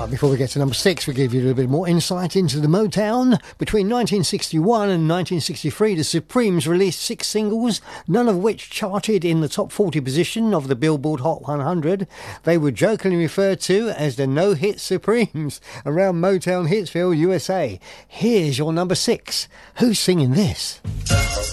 Before we get to number 6, we give you a little bit more insight into the Motown. Between 1961 and 1963, the Supremes released 6 singles, none of which charted in the top 40 position of the Billboard Hot 100. They were jokingly referred to as the No-Hit Supremes around Motown Hitsville, USA. Here's your number 6. Who's singing this?